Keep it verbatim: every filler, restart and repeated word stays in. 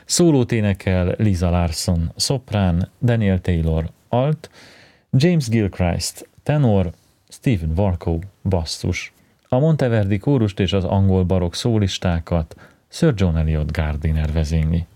Szólót énekel Lisa Larson, szoprán, Daniel Taylor, alt, James Gilchrist, tenor, Stephen Warco, basszus. A Monteverdi kórust és az angol barokk szólistákat Sir John Eliot Gardiner vezényli.